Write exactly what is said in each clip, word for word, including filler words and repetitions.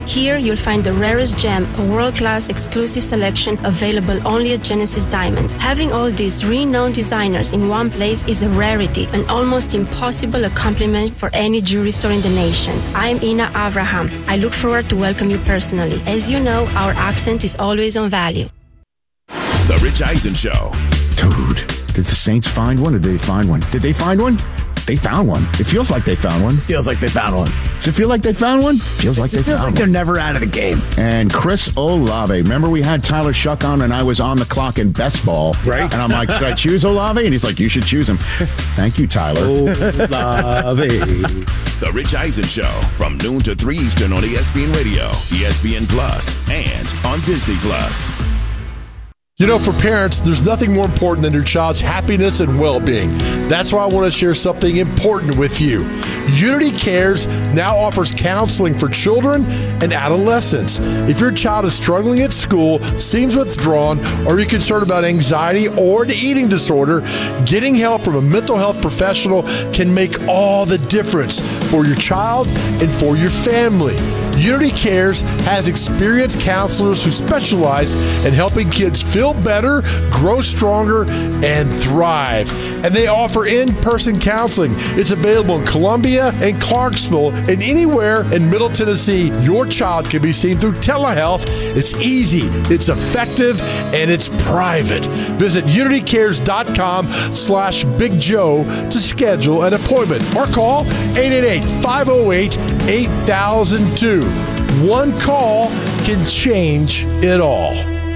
Here, you'll find the rarest gem, a world-class exclusive selection available only at Genesis Diamonds. Having all these renowned designers in one place is a rarity, an almost impossible accomplishment for any jewelry store in the nation. I'm Ina Avraham. I look forward to welcome you personally. As you know, our accent is always on value. The Rich Eisen Show. Dude, did the Saints find one or did they find one? Did they find one? They found one. It feels like they found one. Feels like they found one. Does it feel like they found one? Feels like it they feels found like one. They're never out of the game. And Chris Olave. Remember we had Tyler Shuck on and I was on the clock in best ball. Right. And I'm like, should I choose Olave? And he's like, you should choose him. Thank you, Tyler. Olave. The Rich Eisen Show from noon to three Eastern on E S P N Radio, E S P N Plus, and on Disney Plus. You know, for parents, there's nothing more important than your child's happiness and well-being. That's why I want to share something important with you. Unity Cares now offers counseling for children and adolescents. If your child is struggling at school, seems withdrawn, or you're concerned about anxiety or an eating disorder, getting help from a mental health professional can make all the difference for your child and for your family. Unity Cares has experienced counselors who specialize in helping kids feel better, grow stronger, and thrive. And they offer in-person counseling. It's available in Columbia and Clarksville and anywhere in Middle Tennessee. Your child can be seen through telehealth. It's easy, it's effective, and it's private. Visit unitycares.com slash Big Joe to schedule an appointment or call eight eight eight, five oh eight, eight thousand two. One call can change it all.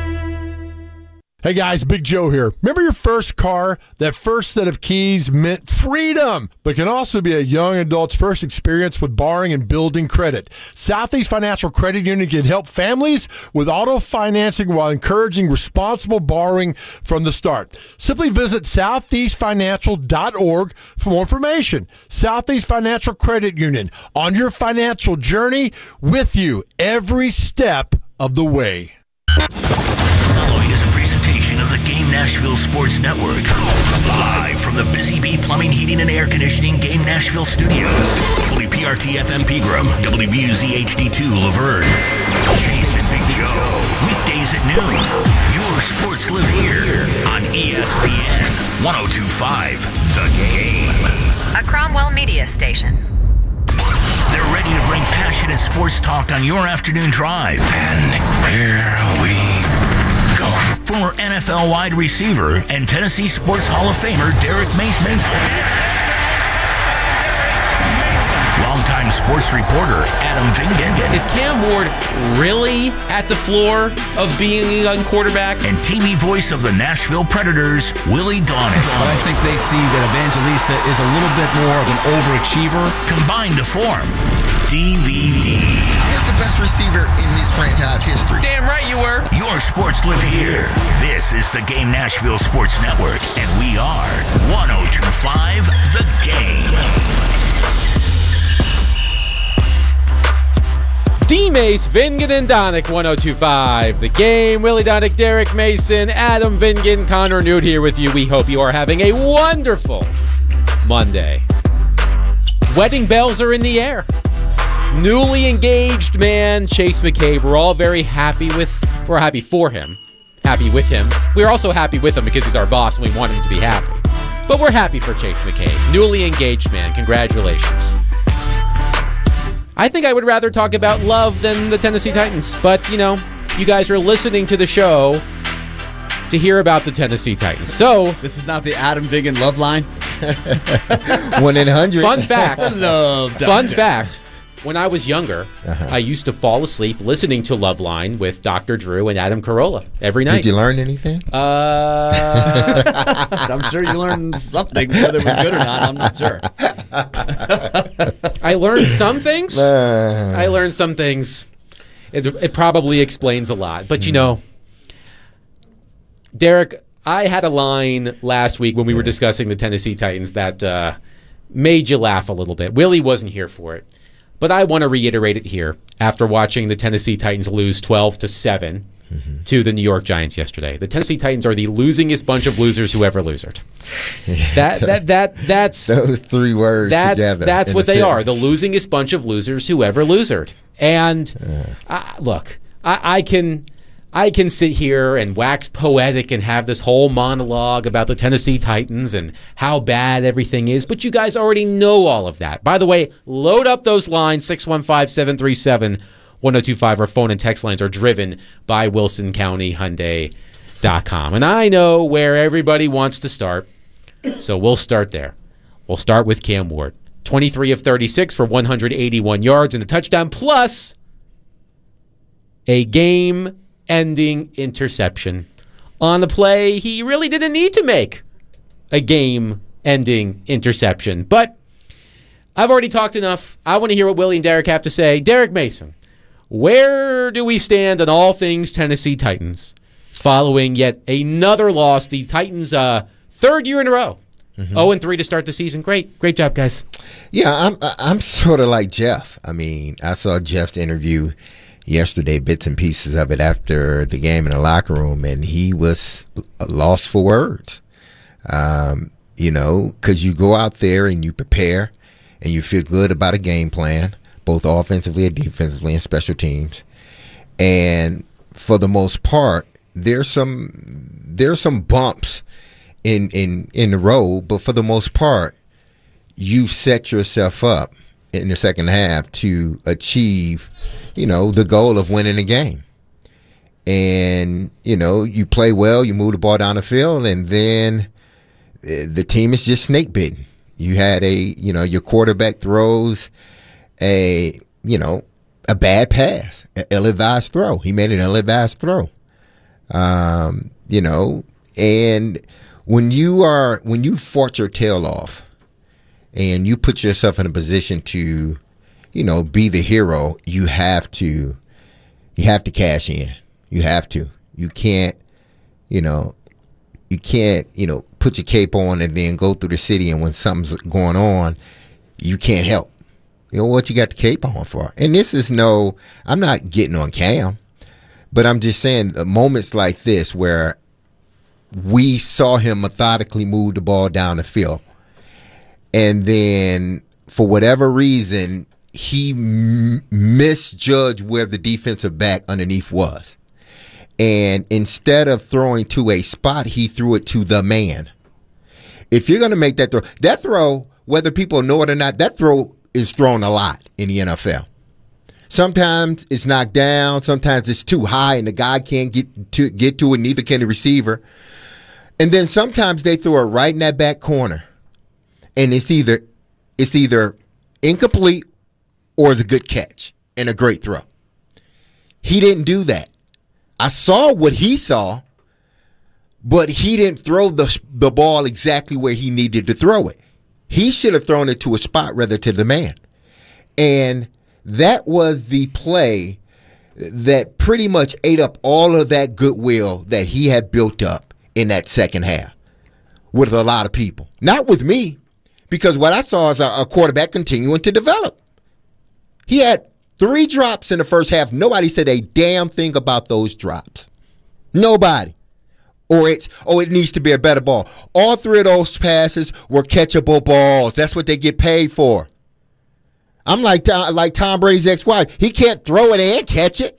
Hey guys, Big Joe here. Remember your first car? That first set of keys meant freedom, but can also be a young adult's first experience with borrowing and building credit. Southeast Financial Credit Union can help families with auto financing while encouraging responsible borrowing from the start. Simply visit southeast financial dot org for more information. Southeast Financial Credit Union, on your financial journey with you every step of the way. Following is a presentation of the Game Nashville Sports Network. Live from the Busy Bee Plumbing, Heating, and Air Conditioning Game Nashville Studios. W P R T F M Pegram, W B U Z H D two Laverne. Chase and Big Joe. Weekdays at noon. Your sports live here on E S P N one oh two point five The Game. A Cromwell Media Station. They're ready to bring passionate sports talk on your afternoon drive. And here we go. Former N F L wide receiver and Tennessee Sports Hall of Famer Derek Mason. Longtime sports reporter Adam Vingan. Is Cam Ward really at the floor of being a young quarterback? And T V voice of the Nashville Predators, Willie Donegan. But I think they see that Evangelista is a little bit more of an overachiever. Combined to form D V D. I was the best receiver in this franchise history. Damn right you were. Your sports live here. This is the Game Nashville Sports Network, and we are one oh two point five The Game. D-Mace, Vingan, and Donick, one oh two point five The Game. Willie Donick, Derek Mason, Adam Vingan, Connor Newt here with you. We hope you are having a wonderful Monday. Wedding bells are in the air. Newly engaged man, Chase McCabe. We're all very happy with, we're happy for him. Happy with him. We're also happy with him because he's our boss and we want him to be happy. But we're happy for Chase McCabe. Newly engaged man. Congratulations. I think I would rather talk about love than the Tennessee Titans. But, you know, you guys are listening to the show to hear about the Tennessee Titans. So, this is not the Adam Vingan love line. one eight hundred Fun fact. Love Fun fact. When I was younger, Uh-huh. I used to fall asleep listening to Loveline with Doctor Drew and Adam Carolla every night. Did you learn anything? Uh, I'm sure you learned something, whether it was good or not, I'm not sure. I learned some things. Uh, I learned some things. It, it probably explains a lot. But, you know, Derek, I had a line last week when we were discussing the Tennessee Titans that uh, made you laugh a little bit. Willie wasn't here for it. But I want to reiterate it here after watching the Tennessee Titans lose twelve to seven mm-hmm. to the New York Giants yesterday. The Tennessee Titans are the losingest bunch of losers who ever losered. That that that that's those three words that's, together. That's what they sentence. are. The losingest bunch of losers who ever losered. And uh, look, I, I can I can sit here and wax poetic and have this whole monologue about the Tennessee Titans and how bad everything is, but you guys already know all of that. By the way, load up those lines, six one five, seven three seven, one oh two five. Our phone and text lines are driven by Wilson County Hyundai dot com. And I know where everybody wants to start, so we'll start there. We'll start with Cam Ward. twenty-three of thirty-six for one hundred eighty-one yards and a touchdown, plus a game-ending interception on the play he really didn't need to make a game-ending interception. But I've already talked enough. I want to hear what Willie and Derek have to say. Derek Mason, where do we stand on all things Tennessee Titans following yet another loss? The Titans' uh, third year in a row. Mm-hmm. oh and three to start the season. Great. Great job, guys. Yeah, I'm I'm sort of like Jeff. I mean, I saw Jeff's interview yesterday, bits and pieces of it after the game in the locker room, and he was lost for words. Um, you know, because you go out there and you prepare and you feel good about a game plan, both offensively and defensively and special teams. And for the most part, there's some there's some bumps in in in the road, but for the most part, you've set yourself up in the second half to achieve, you know, the goal of winning the game. And, you know, you play well, you move the ball down the field, and then the team is just snake bitten. You had a, you know, your quarterback throws a, you know, a bad pass, an ill-advised throw. He made an ill-advised throw. Um, you know, and when you are, when you fought your tail off and you put yourself in a position to, you know, be the hero, you have to, you have to cash in. You have to. You can't, you know, you can't, you know, put your cape on and then go through the city, and when something's going on, you can't help. You know what you got the cape on for? And this is no, I'm not getting on Cam, but I'm just saying uh, moments like this where we saw him methodically move the ball down the field, and then for whatever reason, he m- misjudged where the defensive back underneath was. And instead of throwing to a spot, he threw it to the man. If you're going to make that throw, that throw, whether people know it or not, that throw is thrown a lot in the N F L. Sometimes it's knocked down. Sometimes it's too high and the guy can't get to get to it, neither can the receiver. And then sometimes they throw it right in that back corner, and it's either it's either incomplete or it's a good catch and a great throw. He didn't do that. I saw what he saw, but he didn't throw the the ball exactly where he needed to throw it. He should have thrown it to a spot rather to the man. And that was the play that pretty much ate up all of that goodwill that he had built up in that second half with a lot of people. Not with me, because what I saw is a, a quarterback continuing to develop. He had three drops in the first half. Nobody said a damn thing about those drops. Nobody. Or it's, oh, it needs to be a better ball. All three of those passes were catchable balls. That's what they get paid for. I'm like, like Tom Brady's ex-wife. He can't throw it and catch it.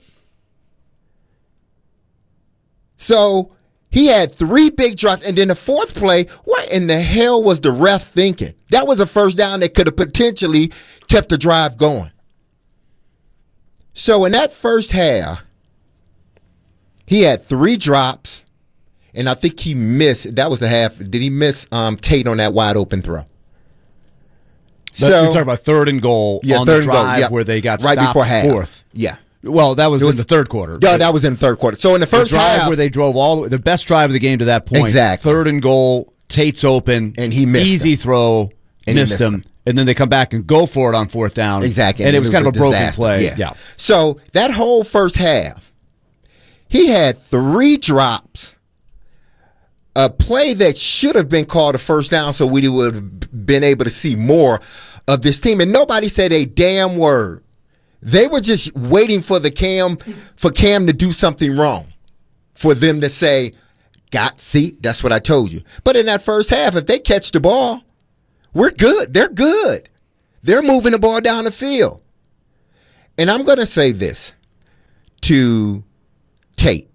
So he had three big drops. And then the fourth play, what in the hell was the ref thinking? That was a first down that could have potentially kept the drive going. So in that first half, he had three drops, and I think he missed. That was the half. Did he miss um, Tate on that wide open throw? So, you're talking about third and goal yeah, on third the drive and goal, yeah. where they got right stopped before half. fourth. Yeah. Well, that was, was in the third quarter. No, that was in the third quarter. So in the first the drive half, where they drove all the way, the best drive of the game to that point. Exactly. Third and goal, Tate's open, and he missed easy him. throw, and missed, missed him. him. And then they come back and go for it on fourth down. Exactly. And, and it was, was kind of a broken disaster. play. Yeah. yeah. So that whole first half, he had three drops, a play that should have been called a first down so we would have been able to see more of this team. And nobody said a damn word. They were just waiting for the Cam, for Cam to do something wrong, for them to say, got, see, that's what I told you. But in that first half, if they catch the ball, we're good. They're good. They're moving the ball down the field. and I'm going to say this to Tate.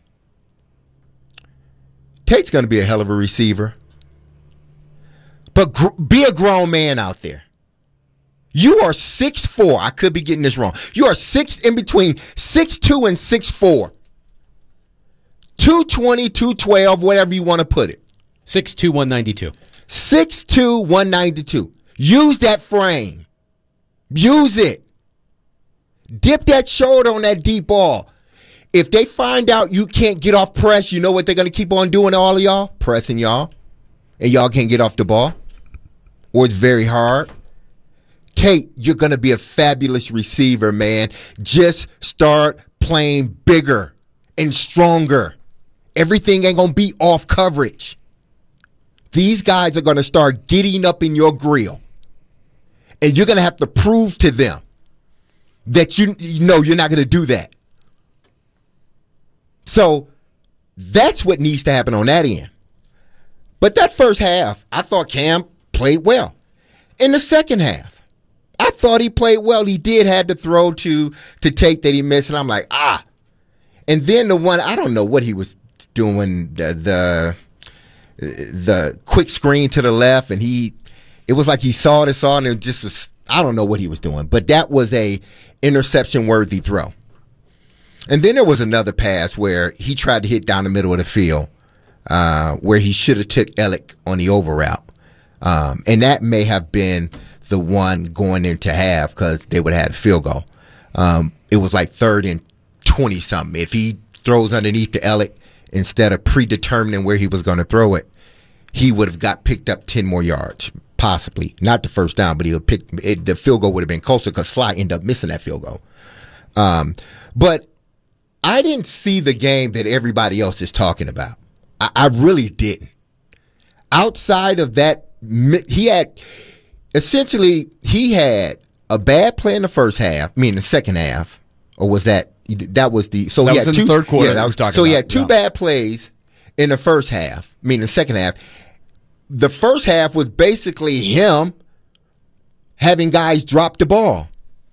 Tate's going to be a hell of a receiver. But gr- be a grown man out there. You are six foot four. I could be getting this wrong. You are six in between six foot two and six foot four. two twenty, two twelve, whatever you want to put it. six two, one ninety-two. six two, one ninety-two. Use that frame. Use it. Dip that shoulder on that deep ball. If they find out you can't get off press, you know what they're going to keep on doing to all of y'all? Pressing y'all. And y'all can't get off the ball. Or it's very hard. Tate, you're going to be a fabulous receiver, man. Just start playing bigger and stronger. Everything ain't going to be off coverage. These guys are going to start getting up in your grill. And you're going to have to prove to them that you, you know you're not going to do that. So that's what needs to happen on that end. But that first half, I thought Cam played well. In the second half, I thought he played well. He did have to throw to to Tate that he missed, and I'm like, ah. And then the one, I don't know what he was doing, the the, the quick screen to the left, and he, it was like he saw it and saw it, and it just was, I don't know what he was doing. But that was a interception-worthy throw. And then there was another pass where he tried to hit down the middle of the field, uh, where he should have took Ellick on the over route. Um, and that may have been the one going into half because they would have had a field goal. Um, it was like third and twenty-something. If he throws underneath to Ellick instead of predetermining where he was going to throw it, he would have got picked up ten more yards, possibly. Not the first down, but he would pick it, the field goal would have been closer because Sly ended up missing that field goal. Um, but I didn't see the game that everybody else is talking about. I, I really didn't. Outside of that, he had essentially he had a bad play in the first half. I mean, the second half, or was that that was the so that he was had in two the third quarter. Yeah, that was, talking so about, he had two yeah. bad plays in the first half. I mean, the second half. The first half was basically him having guys drop the ball,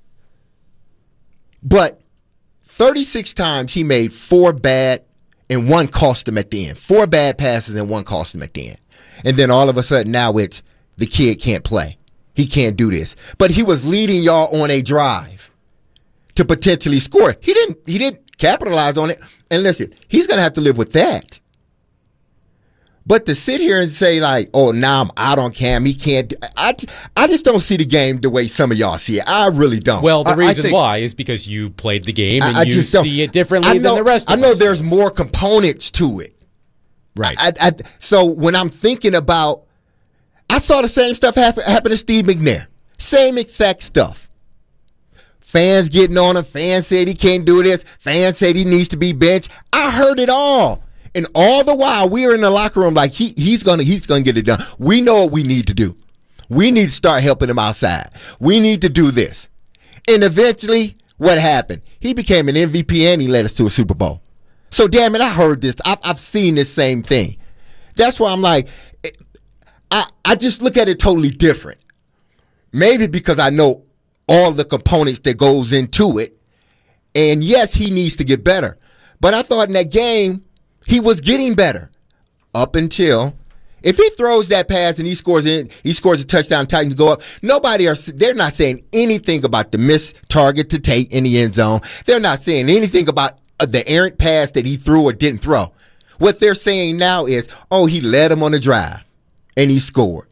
but thirty-six times he made four bad and one cost him at the end. Four bad passes and one cost him at the end. And then all of a sudden now it's the kid can't play. He can't do this. But he was leading y'all on a drive to potentially score. He didn't he didn't capitalize on it. And listen, he's going to have to live with that. But to sit here and say like, oh, now I'm out on Cam, he can't. Do, I, I just don't see the game the way some of y'all see it. I really don't. Well, the I, reason I think, why is because you played the game and I, I you see it differently know, than the rest of us. I know us. there's more components to it. Right. I, I, so when I'm thinking about, I saw the same stuff happen, happen to Steve McNair. Same exact stuff. Fans getting on him. Fans said he can't do this. Fans said he needs to be benched. I heard it all. And all the while, we were in the locker room like, he, he's going to he's gonna get it done. We know what we need to do. We need to start helping him outside. We need to do this. And eventually, what happened? He became an M V P and he led us to a Super Bowl. So, damn it, I heard this. I've, I've seen this same thing. That's why I'm like, I, I just look at it totally different. Maybe because I know all the components that goes into it. And, yes, he needs to get better. But I thought in that game, he was getting better up until if he throws that pass and he scores in, he scores a touchdown, Titans go up. Nobody are they're not saying anything about the missed target to Tate in the end zone. They're not saying anything about the errant pass that he threw or didn't throw. What they're saying now is, oh, he led him on the drive and he scored.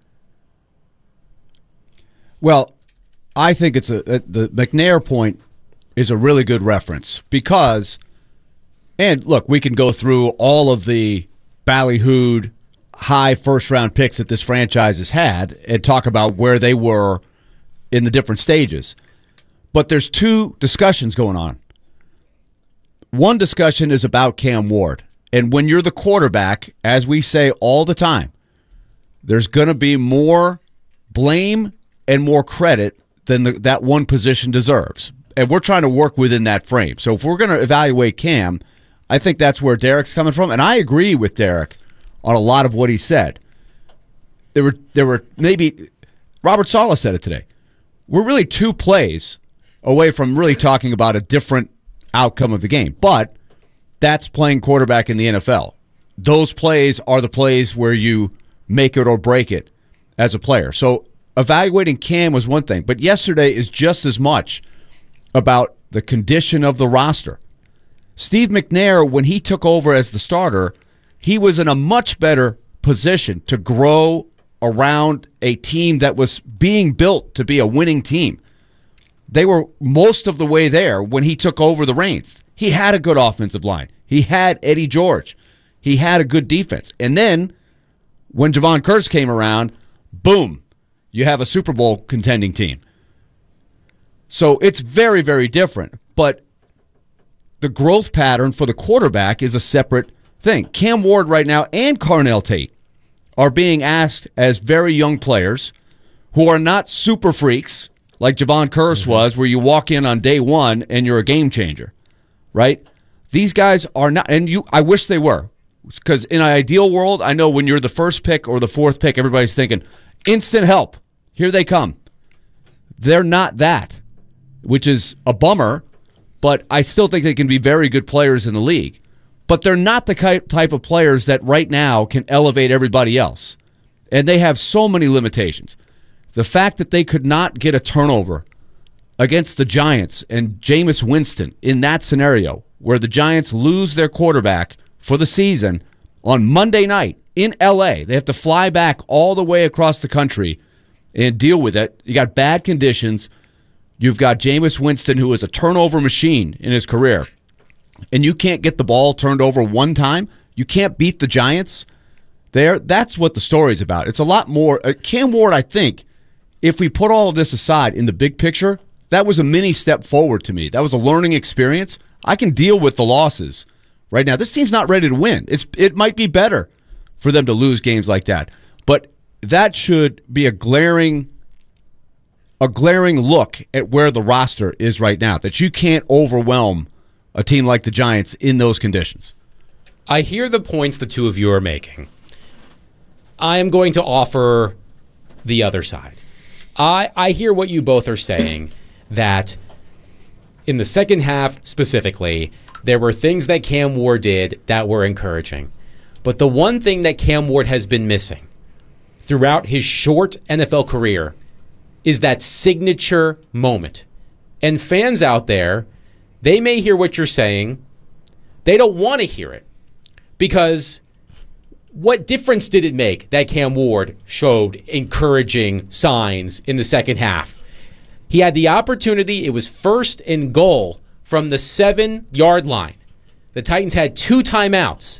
Well, I think it's a, a the McNair point is a really good reference because. And look, we can go through all of the ballyhooed high first-round picks that this franchise has had and talk about where they were in the different stages. But there's two discussions going on. One discussion is about Cam Ward. And when you're the quarterback, as we say all the time, there's going to be more blame and more credit than the, that one position deserves. And we're trying to work within that frame. So if we're going to evaluate Cam, I think that's where Derek's coming from, and I agree with Derek on a lot of what he said. There were there were maybe Robert Saleh said it today. We're really two plays away from really talking about a different outcome of the game. But that's playing quarterback in the N F L. Those plays are the plays where you make it or break it as a player. So evaluating Cam was one thing, but yesterday is just as much about the condition of the roster. Steve McNair, when he took over as the starter, he was in a much better position to grow around a team that was being built to be a winning team. They were most of the way there when he took over the reins. He had a good offensive line. He had Eddie George. He had a good defense. And then when Javon Curse came around, boom, you have a Super Bowl contending team. So it's very, very different. But the growth pattern for the quarterback is a separate thing. Cam Ward right now and Carnell Tate are being asked as very young players who are not super freaks like Javon Curse mm-hmm. was, where you walk in on day one and you're a game changer, right? These guys are not, and you. I wish they were, because in an ideal world, I know when you're the first pick or the fourth pick, everybody's thinking, instant help, here they come. They're not that, which is a bummer, but I still think they can be very good players in the league. But they're not the type of players that right now can elevate everybody else. And they have so many limitations. The fact that they could not get a turnover against the Giants and Jameis Winston in that scenario, where the Giants lose their quarterback for the season on Monday night in L A. They have to fly back all the way across the country and deal with it. You got bad conditions. You've got Jameis Winston, who is a turnover machine in his career. And you can't get the ball turned over one time. You can't beat the Giants there. That's what the story's about. It's a lot more. Uh, Cam Ward, I think, if we put all of this aside in the big picture, that was a mini step forward to me. That was a learning experience. I can deal with the losses right now. This team's not ready to win. It's It might be better for them to lose games like that. But that should be a glaring a glaring look at where the roster is right now, that you can't overwhelm a team like the Giants in those conditions. I hear the points the two of you are making. I am going to offer the other side. I, I hear what you both are saying, that in the second half specifically, there were things that Cam Ward did that were encouraging. But the one thing that Cam Ward has been missing throughout his short N F L career is that signature moment. And fans out there, they may hear what you're saying. They don't want to hear it. Because what difference did it make that Cam Ward showed encouraging signs in the second half? He had the opportunity. It was first and goal from the seven-yard line. The Titans had two timeouts.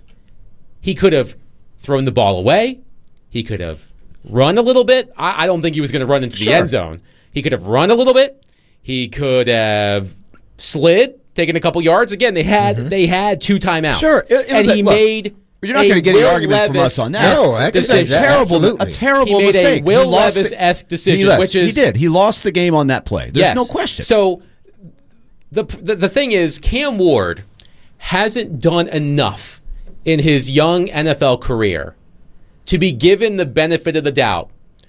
He could have thrown the ball away. He could have run a little bit. I, I don't think he was going to run into the sure. end zone. He could have run a little bit. He could have slid, taken a couple yards. Again, they had mm-hmm. they had two timeouts. Sure, it, it and was he a, look, made. You're not going to get any argument Levis from us on that. No, I it's a terrible, absolutely. a terrible he made mistake. a Will Levis-esque decision, he which is he did. He lost the game on that play. There's yes. no question. So the, the the thing is, Cam Ward hasn't done enough in his young N F L career to be given the benefit of the doubt.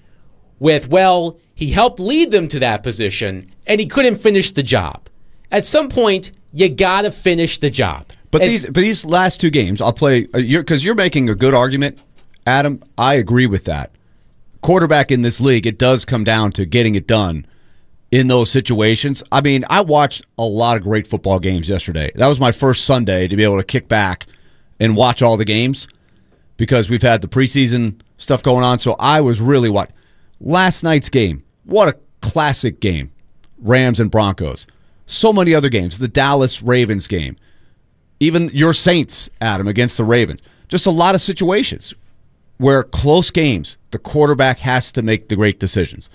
With well, he helped lead them to that position, and he couldn't finish the job. At some point, you got to finish the job. But and, these, but these last two games, I'll play because you're, 'cause you're making a good argument, Adam. I agree with that. Quarterback in this league, it does come down to getting it done in those situations. I mean, I watched a lot of great football games yesterday. That was my first Sunday to be able to kick back and watch all the games because we've had the preseason stuff going on. So I was really watching. Last night's game, what a classic game. Rams and Broncos. So many other games. The Dallas Ravens game. Even your Saints, Adam, against the Ravens. Just a lot of situations where close games, the quarterback has to make the great decisions.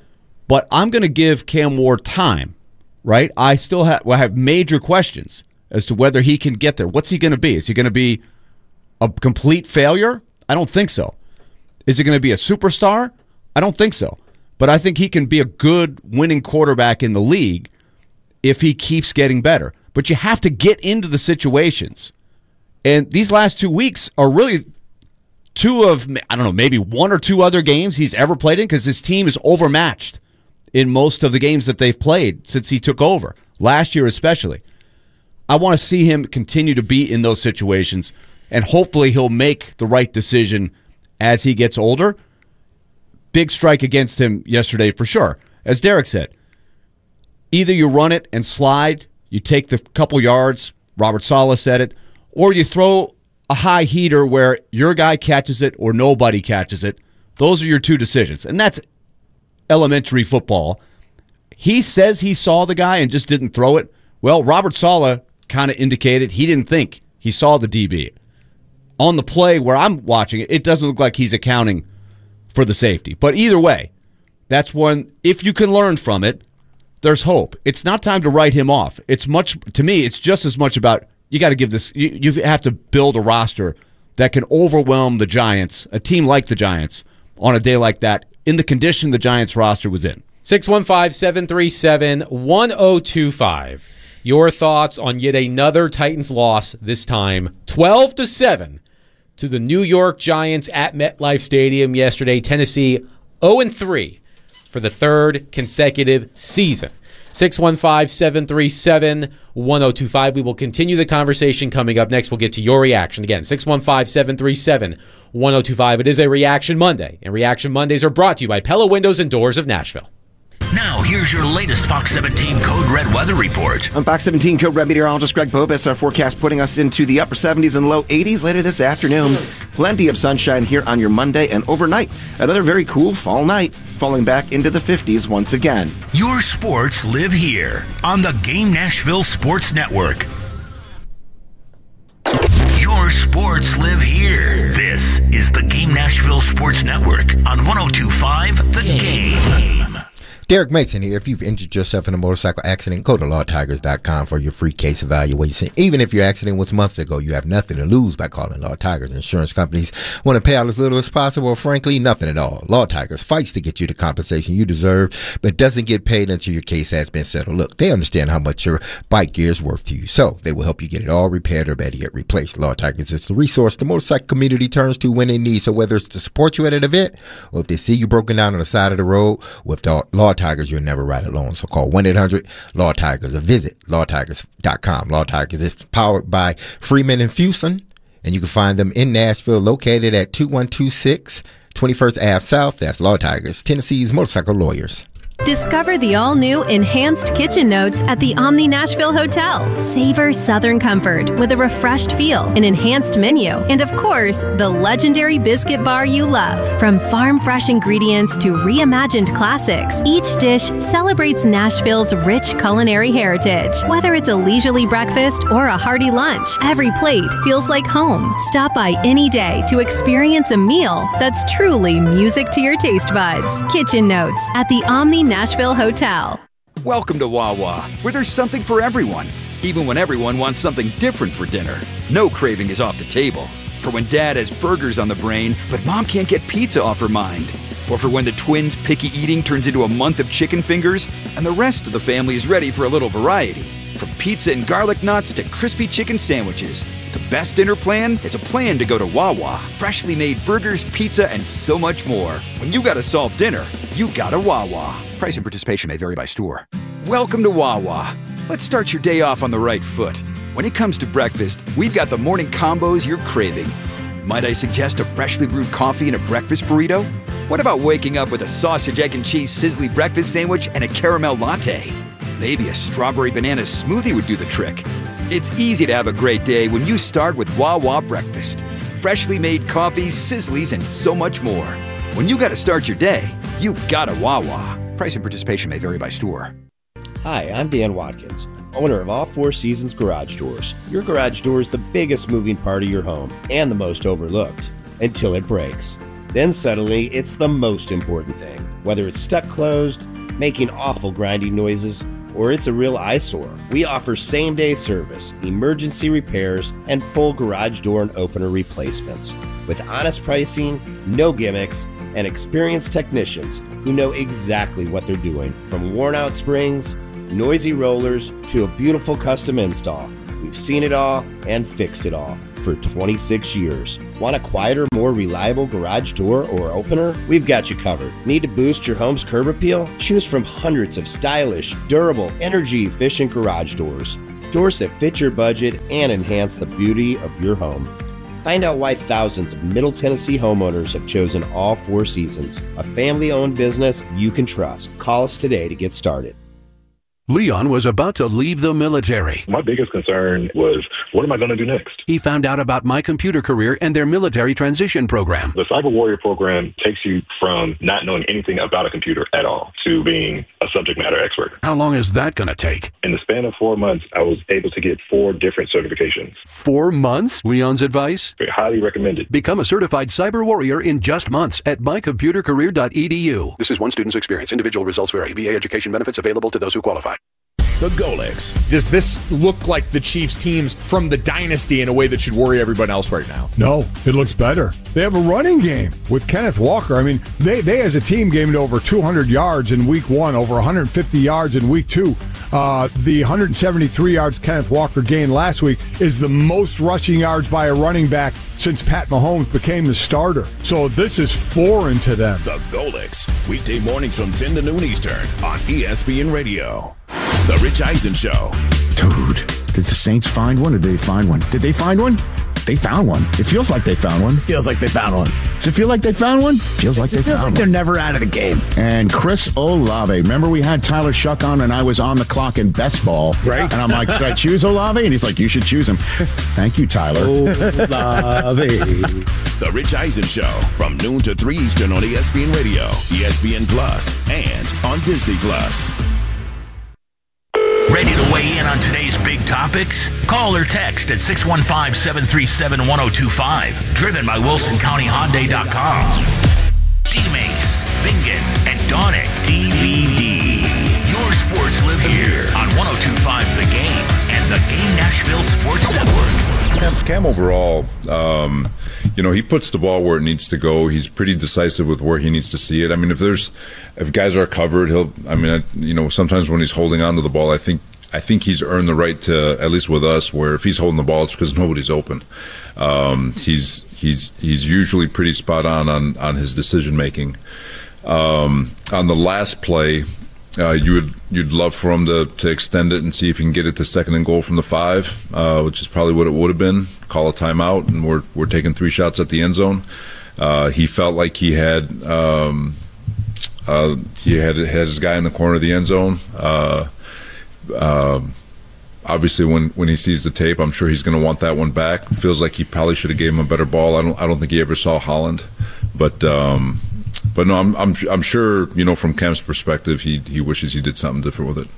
But I'm going to give Cam Ward time, right? I still have, well, I have major questions as to whether he can get there. What's he going to be? Is he going to be a complete failure? I don't think so. Is he going to be a superstar? I don't think so. But I think he can be a good winning quarterback in the league if he keeps getting better. But you have to get into the situations. And these last two weeks are really two of, I don't know, maybe one or two other games he's ever played in because his team is overmatched in most of the games that they've played since he took over, last year especially. I want to see him continue to be in those situations, and hopefully he'll make the right decision as he gets older. Big strike against him yesterday for sure. As Derek said, either you run it and slide, you take the couple yards, Robert Saleh said it, or you throw a high heater where your guy catches it or nobody catches it. Those are your two decisions, and that's elementary football. He says he saw the guy and just didn't throw it. Well, Robert Saleh kind of indicated he didn't think he saw the D B. On the play where I'm watching it, it doesn't look like he's accounting for the safety. But either way, that's one, if you can learn from it, there's hope. It's not time to write him off. It's much, to me, it's just as much about, you got to give this, you, you have to build a roster that can overwhelm the Giants, a team like the Giants, on a day like that, in the condition the Giants roster was in. six one five, seven three seven, one oh two five. Your thoughts on yet another Titans loss, this time twelve to seven to the New York Giants at MetLife Stadium yesterday. Tennessee oh and three for the third consecutive season. six one five, seven three seven, one oh two five. We will continue the conversation coming up next. We'll get to your reaction. Again, six one five, seven three seven, one oh two five. It is a Reaction Monday, and Reaction Mondays are brought to you by Pella Windows and Doors of Nashville. Now, here's your latest Fox seventeen Code Red weather report. I'm Fox seventeen Code Red meteorologist Greg Bobis. Our forecast putting us into the upper seventies and low eighties later this afternoon. Plenty of sunshine here on your Monday, and overnight, another very cool fall night, falling back into the fifties once again. Your sports live here on the Game Nashville Sports Network. Your sports live here. This is the Game Nashville Sports Network on one oh two point five The Game. Derek Mason here. If you've injured yourself in a motorcycle accident, go to law tigers dot com for your free case evaluation. Even if your accident was months ago, you have nothing to lose by calling Law Tigers. Insurance companies want to pay out as little as possible, or frankly, nothing at all. Law Tigers fights to get you the compensation you deserve, but doesn't get paid until your case has been settled. Look, they understand how much your bike gear is worth to you, so they will help you get it all repaired or better yet replaced. Law Tigers is the resource the motorcycle community turns to when they need. So whether it's to support you at an event, or if they see you broken down on the side of the road, with Law Tigers, you'll never ride alone. So call one eight hundred law tigers or visit law tigers dot com. Law Tigers is powered by Freeman and Fuson, and you can find them in Nashville, located at two one two six twenty-first Avenue South. That's Law Tigers, Tennessee's motorcycle lawyers. Discover the all-new Enhanced Kitchen Notes at the Omni Nashville Hotel. Savor Southern comfort with a refreshed feel, an enhanced menu, and of course, the legendary biscuit bar you love. From farm-fresh ingredients to reimagined classics, each dish celebrates Nashville's rich culinary heritage. Whether it's a leisurely breakfast or a hearty lunch, every plate feels like home. Stop by any day to experience a meal that's truly music to your taste buds. Kitchen Notes at the Omni Nashville Hotel. Welcome to Wawa, where there's something for everyone, even when everyone wants something different for dinner. No craving is off the table. For when Dad has burgers on the brain, but Mom can't get pizza off her mind. Or for when the twins' picky eating turns into a month of chicken fingers, and the rest of the family is ready for a little variety. From pizza and garlic knots to crispy chicken sandwiches, the best dinner plan is a plan to go to Wawa. Freshly made burgers, pizza, and so much more. When you gotta solve dinner, you gotta Wawa. Price and participation may vary by store. Welcome to Wawa. Let's start your day off on the right foot. When it comes to breakfast, we've got the morning combos you're craving. Might I suggest a freshly brewed coffee and a breakfast burrito? What about waking up with a sausage, egg, and cheese sizzly breakfast sandwich and a caramel latte? Maybe a strawberry banana smoothie would do the trick. It's easy to have a great day when you start with Wawa breakfast. Freshly made coffee, sizzlies, and so much more. When you gotta start your day, you gotta Wawa. Price and participation may vary by store. Hi, I'm Dan Watkins, owner of All Four Seasons Garage Doors. Your garage door is the biggest moving part of your home and the most overlooked until it breaks. Then suddenly, it's the most important thing. Whether it's stuck closed, making awful grinding noises, or it's a real eyesore, we offer same-day service, emergency repairs, and full garage door and opener replacements. With honest pricing, no gimmicks, and experienced technicians who know exactly what they're doing. From worn-out springs, noisy rollers, to a beautiful custom install, we We've seen it all and fixed it all for twenty-six years. Want a quieter, more reliable garage door or opener? We've got you covered. Need to boost your home's curb appeal? Choose from hundreds of stylish, durable, energy-efficient garage doors. Doors that fit your budget and enhance the beauty of your home. Find out why thousands of Middle Tennessee homeowners have chosen All Four Seasons, a family-owned business you can trust. Call us today to get started. Leon was about to leave the military. My biggest concern was, what am I going to do next? He found out about My Computer Career and their military transition program. The Cyber Warrior program takes you from not knowing anything about a computer at all to being a subject matter expert. How long is that going to take? In the span of four months, I was able to get four different certifications. Four months? Leon's advice? Highly recommended. Become a certified Cyber Warrior in just months at my computer career dot e d u. This is one student's experience. Individual results vary. V A education benefits available to those who qualify. The Golix. Does this look like the Chiefs teams from the dynasty in a way that should worry everyone else right now? No, it looks better. They have a running game with Kenneth Walker. I mean, they, they as a team gained over two hundred yards in week one, over one hundred fifty yards in week two. Uh, the one hundred seventy-three yards Kenneth Walker gained last week is the most rushing yards by a running back since Pat Mahomes became the starter. So this is foreign to them. The Golix. Weekday mornings from ten to noon Eastern on E S P N Radio. The Rich Eisen Show. Dude, did the Saints find one or did they find one? Did they find one? They found one. It feels like they found one. Feels like they found one. Does it feel like they found one? Feels like they it feels found like one. They're never out of the game. And Chris Olave. Remember we had Tyler Shuck on and I was on the clock in best ball. Right. And I'm like, should I choose Olave? And he's like, you should choose him. Thank you, Tyler. Olave. The Rich Eisen Show from noon to three Eastern on E S P N Radio, E S P N Plus, and on Disney Plus. Ready to weigh in on today's big topics? Call or text at six one five, seven three seven, one oh two five. Driven by Wilson County Hyundai dot com. D-Mace, Bingen, and Donick. D V D. Your sports live here on one oh two point five The Game and the Game Nashville Sports Network. Cam, Cam overall, um, you know, he puts the ball where it needs to go. He's pretty decisive with where he needs to see it. I mean, if there's, if guys are covered, he'll. I mean, I, you know, sometimes when he's holding on to the ball, I think, I think he's earned the right to, at least with us, where if he's holding the ball, it's because nobody's open. Um, he's he's he's usually pretty spot on on, on his decision making. Um, on the last play, uh, you would you'd love for him to, to extend it and see if he can get it to second and goal from the five, uh, which is probably what it would have been. Call a timeout, and we're we're taking three shots at the end zone. Uh, he felt like he had um, uh, he had had his guy in the corner of the end zone. Uh, uh, obviously, when, when he sees the tape, I'm sure he's going to want that one back. Feels like he probably should have gave him a better ball. I don't I don't think he ever saw Holland, but. Um, But no, I'm I'm I'm sure, you know, from Cam's perspective, he he wishes he did something different with it.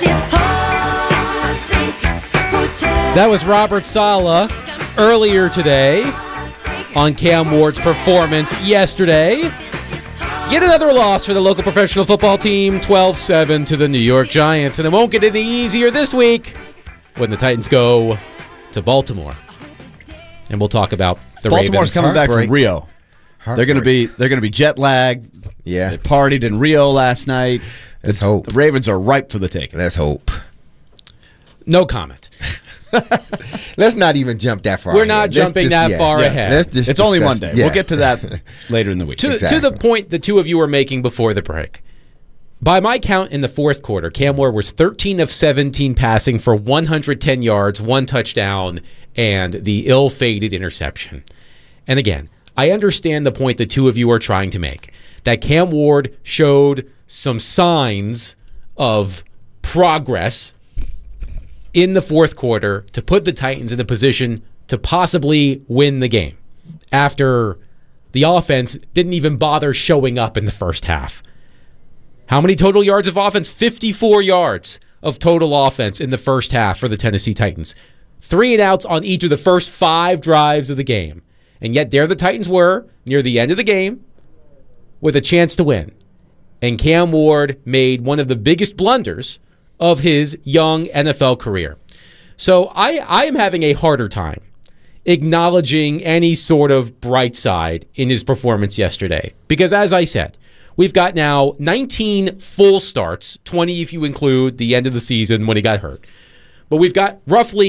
That was Robert Saleh earlier today on Cam Ward's performance yesterday. Yet another loss for the local professional football team, twelve seven to the New York Giants. And it won't get any easier this week when the Titans go to Baltimore. And we'll talk about the Baltimore's Ravens. coming back from Rio. They're going to be they're going to be jet lagged. Yeah, they partied in Rio last night. Let's the, hope the Ravens are ripe for the taking. Let's hope. No comment. Let's not even jump that far. We're ahead. not Let's jumping just, that yeah, far yeah. ahead. Let's just it's only discuss- Monday. yeah. We'll get to that later in the week. To, exactly. to the point the two of you were making before the break. By my count in the fourth quarter, Cam Ward was thirteen of seventeen passing for one hundred ten yards, one touchdown, and the ill-fated interception. And again, I understand the point the two of you are trying to make, that Cam Ward showed some signs of progress in the fourth quarter to put the Titans in a position to possibly win the game after the offense didn't even bother showing up in the first half. How many total yards of offense? fifty-four yards of total offense in the first half for the Tennessee Titans. Three and outs on each of the first five drives of the game. And yet there the Titans were near the end of the game with a chance to win. And Cam Ward made one of the biggest blunders of his young N F L career. So I, I am having a harder time acknowledging any sort of bright side in his performance yesterday. Because as I said, we've got now nineteen full starts, twenty if you include the end of the season when he got hurt. But we've got roughly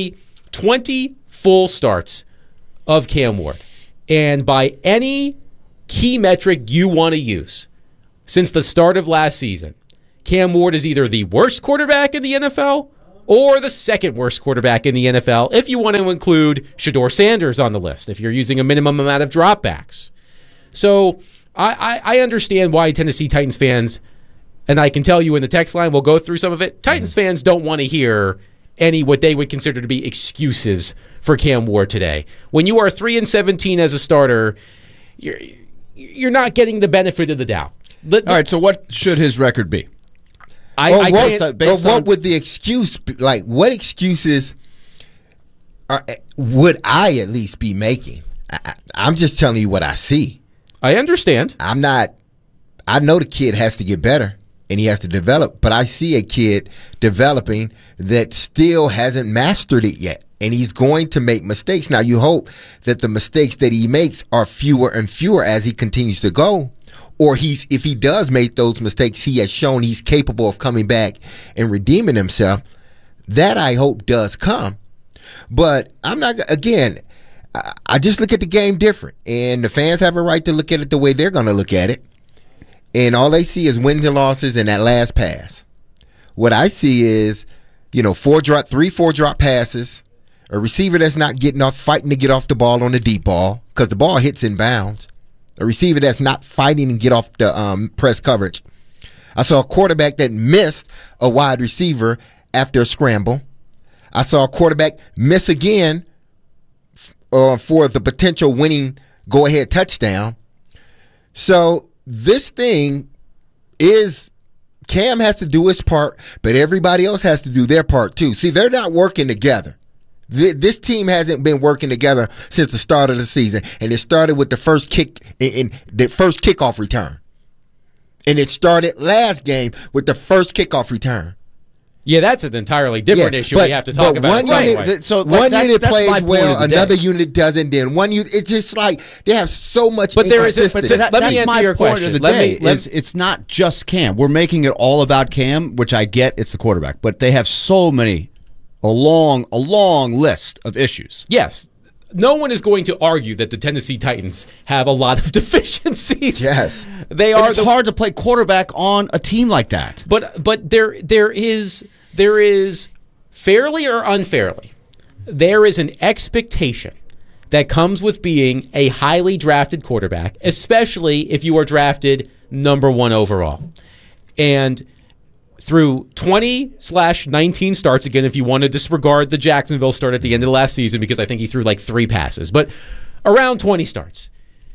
twenty full starts of Cam Ward. And by any key metric you want to use, since the start of last season, Cam Ward is either the worst quarterback in the N F L or the second worst quarterback in the N F L, if you want to include Shedeur Sanders on the list, if you're using a minimum amount of dropbacks. So I, I, I understand why Tennessee Titans fans, and I can tell you in the text line, we'll go through some of it, Titans mm-hmm. fans don't want to hear any what they would consider to be excuses for Cam Ward today. When you are three and seventeen as a starter, you're, you're not getting the benefit of the doubt. The, the, All right, so what should his record be? I, or I what, can't, or what would the excuse be? Like, what excuses are, would I at least be making? I, I'm just telling you what I see. I understand. I'm not, I know the kid has to get better and he has to develop, but I see a kid developing that still hasn't mastered it yet. And he's going to make mistakes. Now, you hope that the mistakes that he makes are fewer and fewer as he continues to go. Or he's if he does make those mistakes, he has shown he's capable of coming back and redeeming himself. That I hope does come. But I'm not, again, I, I just look at the game different. And the fans have a right to look at it the way they're going to look at it. And all they see is wins and losses and that last pass. What I see is, you know, four drop, three, four drop passes, a receiver that's not getting off, fighting to get off the ball on the deep ball because the ball hits in bounds. A receiver that's not fighting to get off the um, press coverage. I saw a quarterback that missed a wide receiver after a scramble. I saw a quarterback miss again uh, for the potential winning go-ahead touchdown. So this thing is, Cam has to do his part, but everybody else has to do their part too. See, they're not working together. This team hasn't been working together since the start of the season, and it started with the first kick in, in the first kickoff return, and it started last game with the first kickoff return. Yeah, that's an entirely different yeah, issue but, we have to talk but about. One unit, anyway. so one that, unit that's plays well, another day. unit doesn't. Then one unit, it's just like they have so much. But there is, but that, let me answer my your point question. of the let day. Me, let, it's not just Cam. We're making it all about Cam, which I get. It's the quarterback, but they have so many, a long, a long list of issues. Yes. No one is going to argue that the Tennessee Titans have a lot of deficiencies. Yes, they are. But it's the, hard to play quarterback on a team like that. But but there there is there is fairly or unfairly, there is an expectation that comes with being a highly drafted quarterback, especially if you are drafted number one overall, and through twenty slash nineteen starts, again, if you want to disregard the Jacksonville start at the end of the last season, because I think he threw like three passes, but around twenty starts.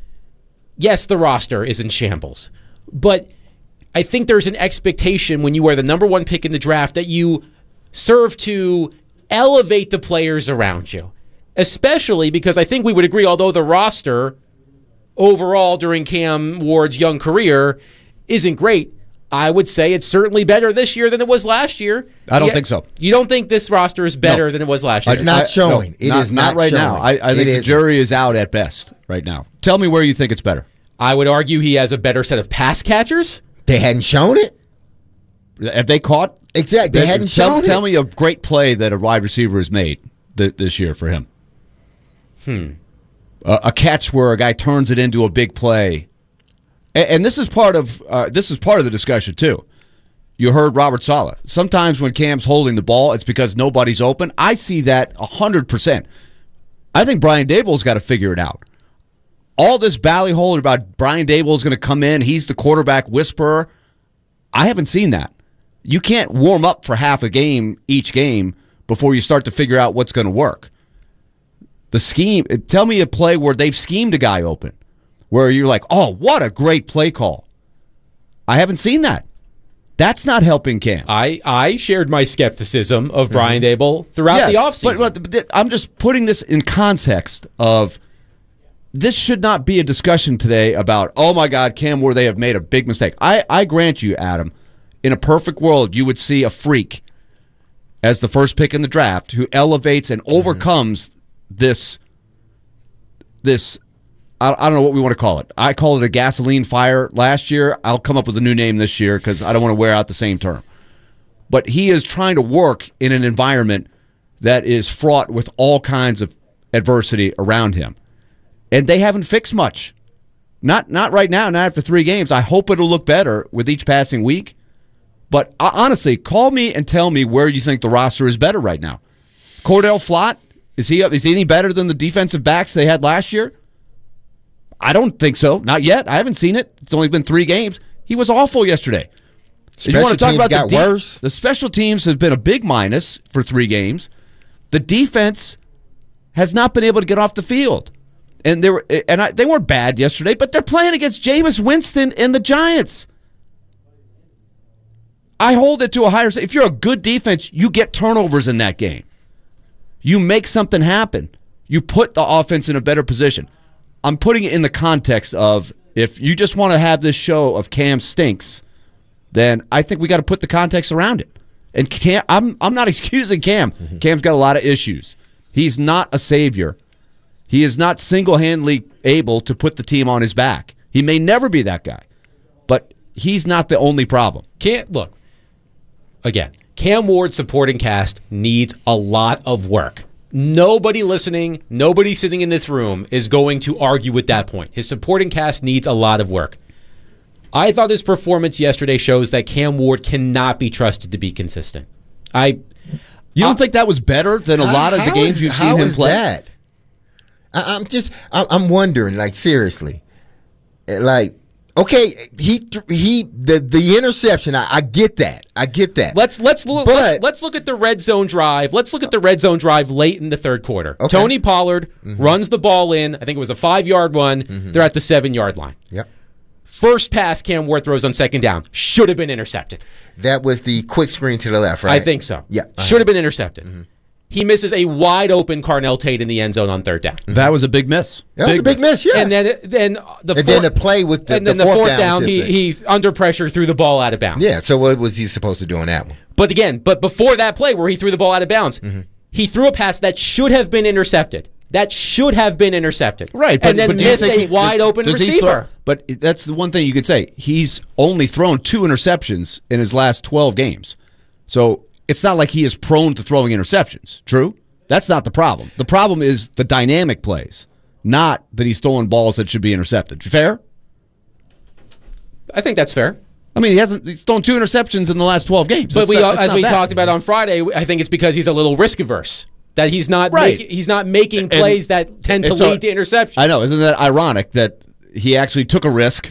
Yes, the roster is in shambles, but I think there's an expectation when you are the number one pick in the draft that you serve to elevate the players around you, especially because I think we would agree, although the roster overall during Cam Ward's young career isn't great, I would say it's certainly better this year than it was last year. I don't yeah, think so. You don't think this roster is better no. than it was last year? It's not showing. No, it not, is not, not right showing. now. I, I think the jury is out at best right now. Tell me where you think it's better. I would argue he has a better set of pass catchers. They hadn't shown it. Have they caught? Exactly. They, they hadn't tell, shown tell it. Tell me a great play that a wide receiver has made th- this year for him. Hmm. Uh, a catch where a guy turns it into a big play. And, and this is part of uh, this is part of the discussion too. You heard Robert Saleh. Sometimes when Cam's holding the ball, it's because nobody's open. I see that one hundred percent. I think Brian Daboll's got to figure it out. All this ballyhole about Brian Daboll's going to come in, he's the quarterback whisperer. I haven't seen that. You can't warm up for half a game each game before you start to figure out what's going to work. The scheme, tell me a play where they've schemed a guy open, where you're like, oh, what a great play call. I haven't seen that. That's not helping Cam. I, I shared my skepticism of Brian mm-hmm. Daboll throughout yeah, the offseason. But, but I'm just putting this in context of this should not be a discussion today about, oh, my God, Cam Ward, they have made a big mistake. I, I grant you, Adam, in a perfect world, you would see a freak as the first pick in the draft who elevates and overcomes mm-hmm. this, this I, I don't know what we want to call it. I call it a gasoline fire last year. I'll come up with a new name this year because I don't want to wear out the same term. But he is trying to work in an environment that is fraught with all kinds of adversity around him. And they haven't fixed much. Not not right now, not after three games. I hope it'll look better with each passing week. But uh, honestly, call me and tell me where you think the roster is better right now. Cordell Flott, is he is he any better than the defensive backs they had last year? I don't think so. Not yet. I haven't seen it. It's only been three games. He was awful yesterday. Special you want to talk teams about got the de- worse. The special teams has been a big minus for three games. The defense has not been able to get off the field. And they were and I, they weren't bad yesterday, but they're playing against Jameis Winston and the Giants. I hold it to a higher. If you're a good defense, you get turnovers in that game. You make something happen. You put the offense in a better position. I'm putting it in the context of if you just want to have this show of Cam stinks, then I think we got to put the context around it. And Cam, I'm I'm not excusing Cam. Mm-hmm. Cam's got a lot of issues. He's not a savior. He is not single-handedly able to put the team on his back. He may never be that guy, but he's not the only problem. Can't look. Again, Cam Ward's supporting cast needs a lot of work. Nobody listening, nobody sitting in this room is going to argue with that point. His supporting cast needs a lot of work. I thought his performance yesterday shows that Cam Ward cannot be trusted to be consistent. I. You don't I, think that was better than a how, lot of the games is, you've seen him play? That? I, I'm just, I, I'm wondering, like seriously, like. Okay, he he the the interception. I, I get that. I get that. Let's let's look. But, let's, let's look at the red zone drive. Let's look at the red zone drive late in the third quarter. Okay. Tony Pollard mm-hmm. runs the ball in. I think it was a five yard one. Mm-hmm. They're at the seven yard line. Yep. First pass Cam Ward throws on second down should have been intercepted. That was the quick screen to the left, right? I think so. Yeah, uh-huh. Should have been intercepted. Mm-hmm. He misses a wide open Carnell Tate in the end zone on third down. Mm-hmm. That was a big miss. That big was a big miss, yeah. And then, then the and four, then the play with the, and then the, the fourth, fourth down, down he, he under pressure threw the ball out of bounds. Yeah. So what was he supposed to do on that one? But again, but before that play where he threw the ball out of bounds, mm-hmm. he threw a pass that should have been intercepted. That should have been intercepted. Right. But, and then but missed a he, wide does, open does receiver. Throw, but that's the one thing you could say. He's only thrown two interceptions in his last twelve games. So it's not like he is prone to throwing interceptions. True? That's not the problem. The problem is the dynamic plays, not that he's throwing balls that should be intercepted. Fair? I think that's fair. I mean, he hasn't he's thrown two interceptions in the last twelve games. But that's we, not, as we bad. talked about on Friday, I think it's because he's a little risk averse. That he's not right. making he's not making plays and, that tend to lead a, to interceptions. I know, isn't that ironic that he actually took a risk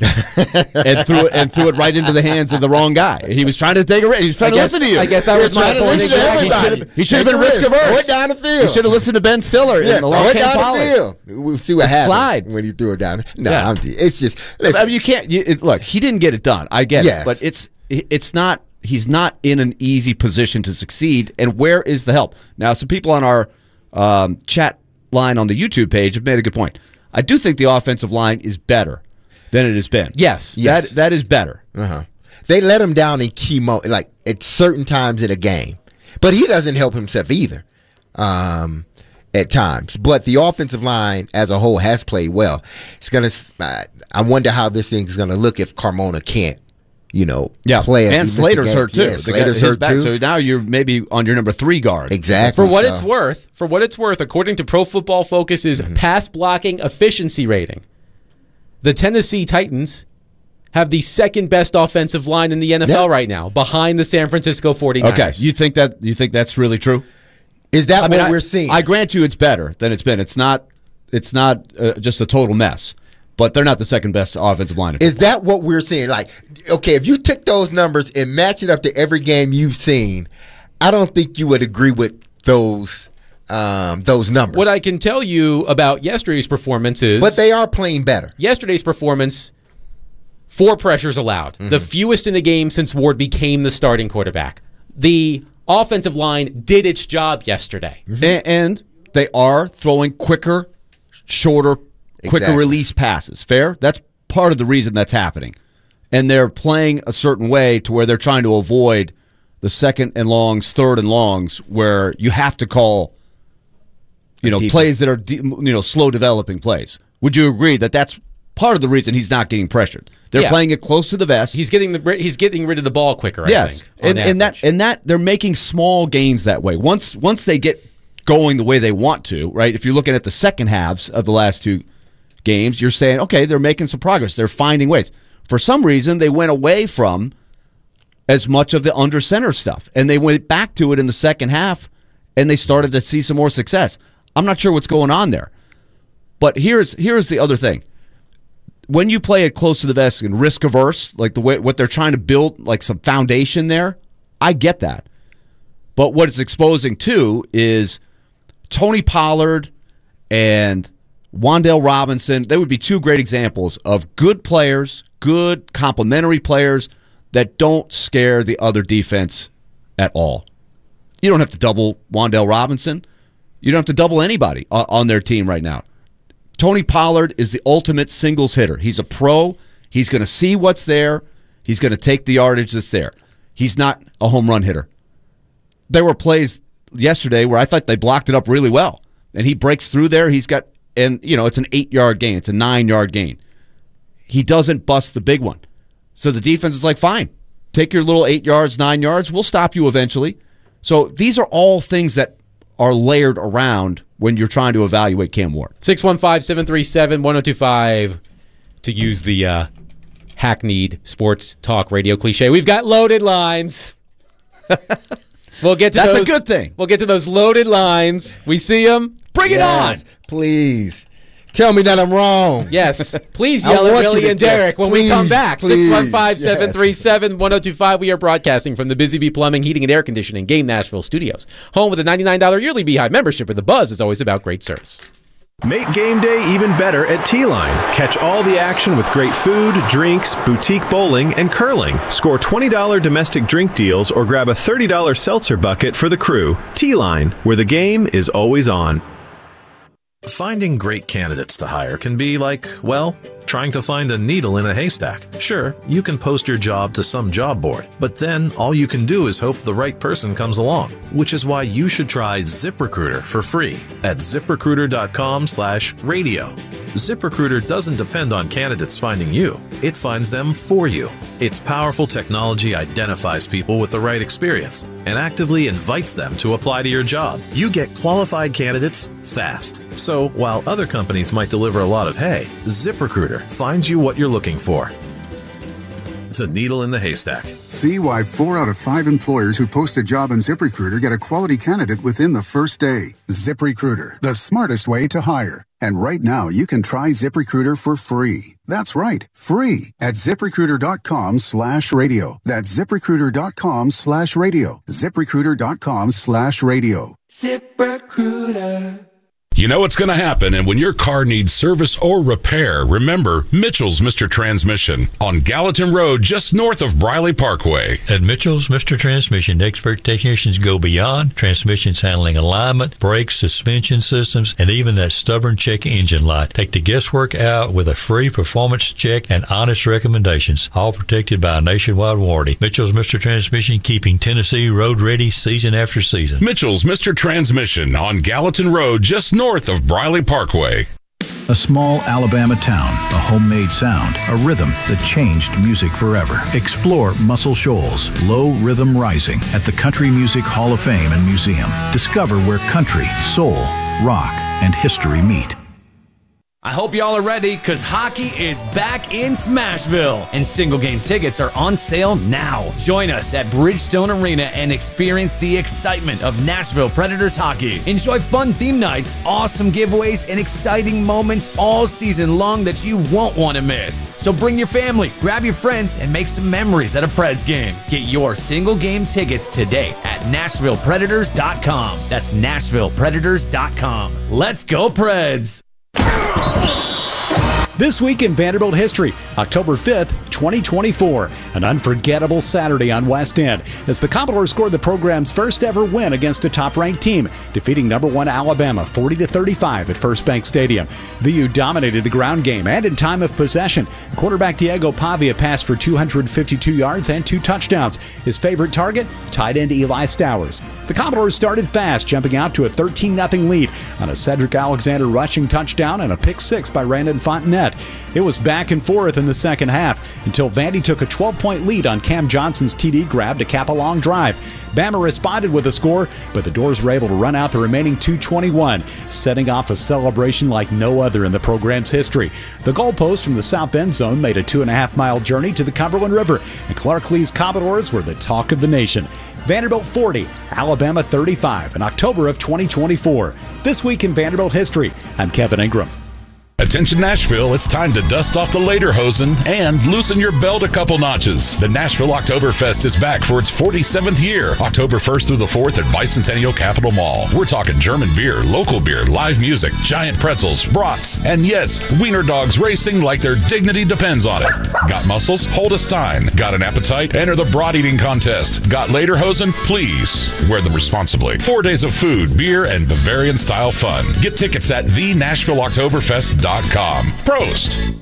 and threw it and threw it right into the hands of the wrong guy. He was trying to take a risk. He was trying I to guess, listen to you. I guess that was my point. Exactly. He should have been risk averse. Throw it down the field. He should have listened to Ben Stiller. Yeah, in the throw it down Pollard. the field. We'll see what happens slide. when he threw it down. No, yeah. I'm, it's just. Listen. I mean, you can't. You, it, look, he didn't get it done. I get yes. it, but it's it's not. He's not in an easy position to succeed. And where is the help? Now, some people on our um, chat line on the YouTube page have made a good point. I do think the offensive line is better than it has been. Yes. That that is better. Uh-huh. They let him down in key mo- like at certain times in a game. But he doesn't help himself either um, at times. But the offensive line as a whole has played well. It's gonna. Uh, I wonder how this thing's going to look if Carmona can't, you know, yeah. play. And Slater's hurt too. Yeah, Slater's hurt back, too. So now you're maybe on your number three guard. Exactly. For what so. it's worth, for what it's worth, according to Pro Football Focus's mm-hmm. pass blocking efficiency rating, the Tennessee Titans have the second best offensive line in the N F L yeah. right now, behind the San Francisco forty-niners. Okay, you think that you think that's really true? Is that I what mean, we're I, seeing? I grant you it's better than it's been. It's not it's not uh, just a total mess, but they're not the second best offensive line. Is that what we're seeing? Like, okay, if you took those numbers and match it up to every game you've seen, I don't think you would agree with those um, those numbers. What I can tell you about yesterday's performance is... But they are playing better. Yesterday's performance, four pressures allowed. Mm-hmm. The fewest in the game since Ward became the starting quarterback. The offensive line did its job yesterday. Mm-hmm. And, and they are throwing quicker, shorter, quicker exactly. release passes. Fair? That's part of the reason that's happening. And they're playing a certain way to where they're trying to avoid the second and longs, third and longs, where you have to call, you know, plays that are de- you know slow developing plays. Would you agree that that's part of the reason he's not getting pressured? They're yeah. playing it close to the vest. He's getting the he's getting rid of the ball quicker. Yes, I think, and, and that and that they're making small gains that way. Once once they get going the way they want to, right? If you're looking at the second halves of the last two games, you're saying, okay, they're making some progress. They're finding ways. For some reason, they went away from as much of the under center stuff, and they went back to it in the second half, and they started to see some more success. I'm not sure what's going on there. But here's here's the other thing. When you play it close to the vest and risk averse, like the way what they're trying to build, like some foundation there, I get that. But what it's exposing too is Tony Pollard and Wan'Dale Robinson. They would be two great examples of good players, good complementary players that don't scare the other defense at all. You don't have to double Wan'Dale Robinson. You don't have to double anybody on their team right now. Tony Pollard is the ultimate singles hitter. He's a pro. He's going to see what's there. He's going to take the yardage that's there. He's not a home run hitter. There were plays yesterday where I thought they blocked it up really well, and he breaks through there. He's got, and you know, it's an eight-yard gain. It's a nine-yard gain. He doesn't bust the big one. So the defense is like, fine, take your little eight yards, nine yards. We'll stop you eventually. So these are all things that are layered around when you're trying to evaluate Cam Ward. six one five, seven three seven, one oh two five to use the uh, hackneyed sports talk radio cliche. We've got loaded lines. We'll get to That's those, a good thing. We'll get to those loaded lines. We see them. Bring yes, it on. Please. Tell me that I'm wrong. Yes. Please yell at Willie and Derek when please, we come back. Please, six one five, seven three seven, one oh two five. We are broadcasting from the Busy Bee Plumbing, Heating, and Air Conditioning Game Nashville studios. Home with a ninety-nine dollars yearly Beehive membership, where the buzz is always about great service. Make game day even better at T-Line. Catch all the action with great food, drinks, boutique bowling, and curling. Score twenty dollars domestic drink deals or grab a thirty dollars seltzer bucket for the crew. T-Line, where the game is always on. Finding great candidates to hire can be like, well, trying to find a needle in a haystack. Sure, you can post your job to some job board, but then all you can do is hope the right person comes along, which is why you should try ZipRecruiter for free at ZipRecruiter.com slash radio. ZipRecruiter doesn't depend on candidates finding you. It finds them for you. Its powerful technology identifies people with the right experience and actively invites them to apply to your job. You get qualified candidates fast. So while other companies might deliver a lot of hay, ZipRecruiter finds you what you're looking for. The needle in the haystack. See why four out of five employers who post a job on ZipRecruiter get a quality candidate within the first day. ZipRecruiter, the smartest way to hire. And right now, you can try ZipRecruiter for free. That's right, free at ZipRecruiter.com slash radio. That's ZipRecruiter.com slash radio. ZipRecruiter.com slash radio. ZipRecruiter. You know what's going to happen, and when your car needs service or repair, remember Mitchell's Mister Transmission on Gallatin Road, just north of Briley Parkway. At Mitchell's Mister Transmission, expert technicians go beyond transmissions handling alignment, brakes, suspension systems, and even that stubborn check engine light. Take the guesswork out with a free performance check and honest recommendations, all protected by a nationwide warranty. Mitchell's Mister Transmission, keeping Tennessee road ready season after season. Mitchell's Mister Transmission on Gallatin Road, just north north of Briley Parkway. A small Alabama town, a homemade sound, a rhythm that changed music forever. Explore Muscle Shoals, Low Rhythm Rising at the Country Music Hall of Fame and Museum. Discover where country, soul, rock, and history meet. I hope y'all are ready, because hockey is back in Smashville, and single game tickets are on sale now. Join us at Bridgestone Arena and experience the excitement of Nashville Predators hockey. Enjoy fun theme nights, awesome giveaways, and exciting moments all season long that you won't want to miss. So bring your family, grab your friends, and make some memories at a Preds game. Get your single game tickets today at Nashville Predators dot com. That's Nashville Predators dot com. Let's go, Preds! This week in Vanderbilt history, October fifth, twenty twenty-four, an unforgettable Saturday on West End as the Commodores scored the program's first ever win against a top-ranked team, defeating number one Alabama forty to thirty-five at First Bank Stadium. V U dominated the ground game and in time of possession. Quarterback Diego Pavia passed for two hundred fifty-two yards and two touchdowns. His favorite target, tight end Eli Stowers. The The Commodores started fast, jumping out to a thirteen nothing lead on a Cedric Alexander rushing touchdown and a pick six by Brandon Fontenette. It was back and forth in the second half until Vandy took a twelve-point lead on Cam Johnson's T D grab to cap a long drive. Bama responded with a score, but the Doors were able to run out the remaining two twenty-one, setting off a celebration like no other in the program's history. The goalpost from the south end zone made a two-and-a-half-mile journey to the Cumberland River, and Clark Lee's Commodores were the talk of the nation. Vanderbilt forty, Alabama thirty-five in October of twenty twenty-four. This week in Vanderbilt history, I'm Kevin Ingram. Attention Nashville, it's time to dust off the lederhosen and loosen your belt a couple notches. The Nashville Oktoberfest is back for its forty-seventh year, October first through the fourth at Bicentennial Capitol Mall. We're talking German beer, local beer, live music, giant pretzels, brats, and yes, wiener dogs racing like their dignity depends on it. Got muscles? Hold a stein. Got an appetite? Enter the brat eating contest. Got lederhosen? Please wear them responsibly. Four days of food, beer, and Bavarian-style fun. Get tickets at the Nashville Oktoberfest dot com. Prost!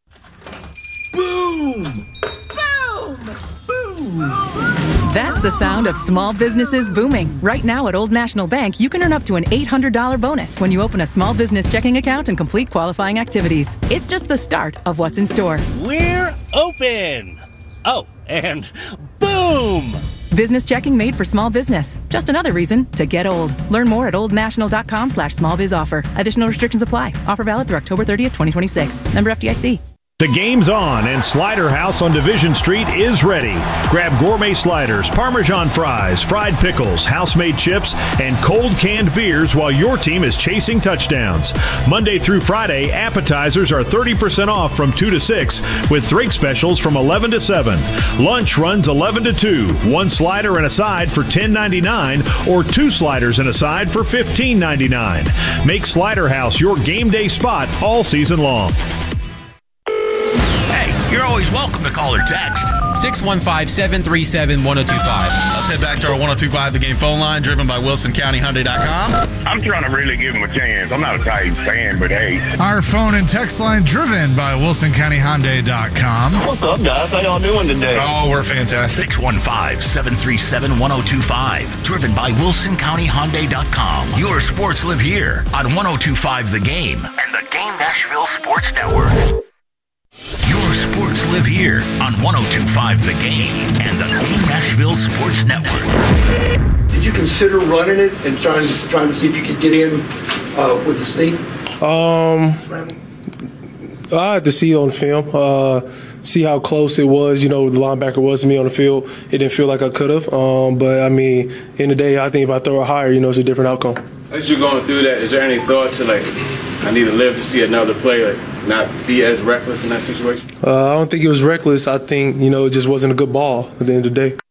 Boom! Boom! Boom! That's the sound of small businesses booming. Right now at Old National Bank, you can earn up to an eight hundred dollars bonus when you open a small business checking account and complete qualifying activities. It's just the start of what's in store. We're open! Oh, and boom! Business checking made for small business. Just another reason to get old. Learn more at oldnational.com slash small biz offer. Additional restrictions apply. Offer valid through October thirtieth, twenty twenty-six. Member F D I C. The game's on, and Slider House on Division Street is ready. Grab gourmet sliders, Parmesan fries, fried pickles, house-made chips, and cold canned beers while your team is chasing touchdowns. Monday through Friday, appetizers are thirty percent off from two to six, with drink specials from eleven to seven. Lunch runs eleven to two. One slider and a side for ten ninety-nine, or two sliders and a side for fifteen ninety-nine. Make Slider House your game day spot all season long. You're always welcome to call or text. six one five, seven three seven, one oh two five. Let's head back to our one oh two five The Game phone line, driven by Wilson County Hyundai dot com. I'm trying to really give him a chance. I'm not a Titans fan, but hey. Our phone and text line, driven by Wilson County Hyundai dot com. What's up, guys? How y'all doing today? Oh, we're fantastic. six one five, seven three seven, one oh two five. Driven by Wilson County Hyundai dot com. Your sports live here on one oh two five The Game and the Game Nashville Sports Network. Your sports live here on one oh two five The Game and the Game Nashville Sports Network. Did you consider running it and trying trying to see if you could get in uh, with the sneak? Um, I had to see on film, uh, see how close it was. You know, the linebacker was to me on the field. It didn't feel like I could have. Um, but I mean, in the day, I think if I throw it higher, you know, it's a different outcome. As you're going through that, is there any thought to like, I need to live to see another play, like not be as reckless in that situation? Uh, I don't think it was reckless. I think, you know, it just wasn't a good ball at the end of the day.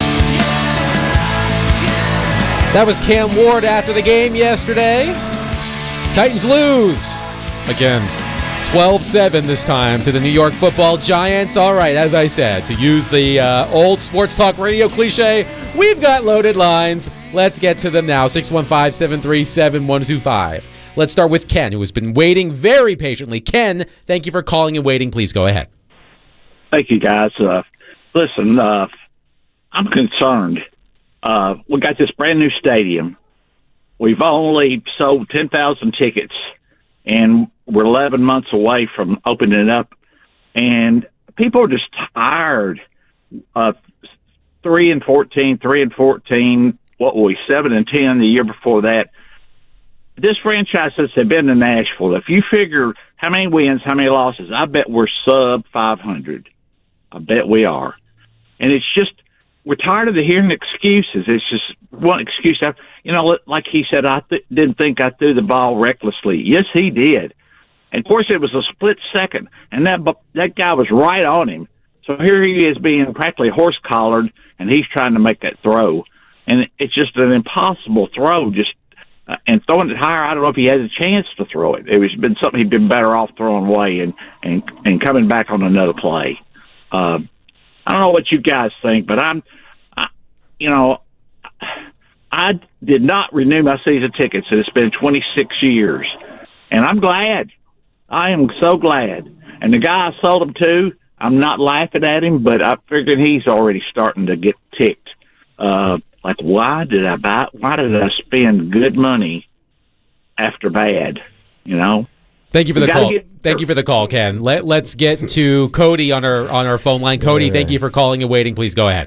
That was Cam Ward after the game yesterday. Titans lose again. twelve seven this time to the New York Football Giants. All right, as I said, to use the uh, old sports talk radio cliche, we've got loaded lines. Let's get to them now. six one five, seven three seven, one two five. Let's start with Ken, who has been waiting very patiently. Ken, thank you for calling and waiting. Please go ahead. Thank you, guys. Uh, listen, uh, I'm concerned. Uh, we got this brand new stadium. We've only sold ten thousand tickets, and we're eleven months away from opening it up. And people are just tired of three and fourteen, three and fourteen, what were we, seven and ten the year before that. This franchise has been to Nashville. If you figure how many wins, how many losses, I bet we're sub five hundred. I bet we are. And it's just, we're tired of the hearing excuses. It's just one excuse after, you know, like he said, I th- didn't think I threw the ball recklessly. Yes, he did. And of course, it was a split second, and that that guy was right on him. So here he is being practically horse collared, and he's trying to make that throw. And it's just an impossible throw. Just uh, and throwing it higher, I don't know if he has a chance to throw it. It was been something he'd been better off throwing away and and and coming back on another play. Uh, I don't know what you guys think, but I'm, I, you know, I did not renew my season tickets. It's been twenty-six years, and I'm glad. I am so glad. And the guy I sold them to, I'm not laughing at him, but I figured he's already starting to get ticked. Uh, like, why did I buy? Why did I spend good money after bad? You know. Thank you for We the gotta call. get- Thank you for the call, Ken. Let Let's get to Cody on our on our phone line. Cody, Yeah. thank you for calling and waiting. Please go ahead.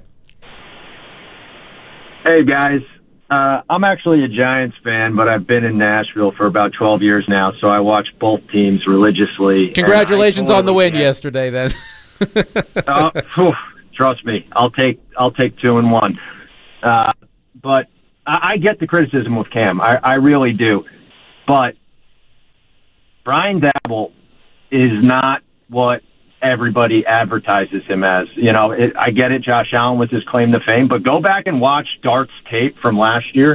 Hey, guys. Uh, I'm actually a Giants fan, but I've been in Nashville for about twelve years now, so I watch both teams religiously. Congratulations And I on the win totally get- yesterday. Then. uh, phew, trust me, I'll take I'll take two and one. Uh, but I, I get the criticism with Cam. I, I really do. But Brian Dabble is not what everybody advertises him as. You know, it, I get it. Josh Allen was his claim to fame, but go back and watch Dart's tape from last year.